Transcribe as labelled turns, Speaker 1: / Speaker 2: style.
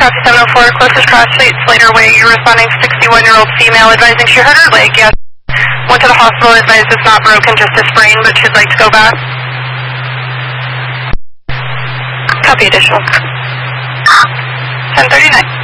Speaker 1: Copy 704, closest cross street, Slater Way. You're responding to 61-year-old female advising she hurt her leg. Yes. Went to the hospital, advised it's not broken, just a sprain, but she'd like to go back. Copy additional. 1039.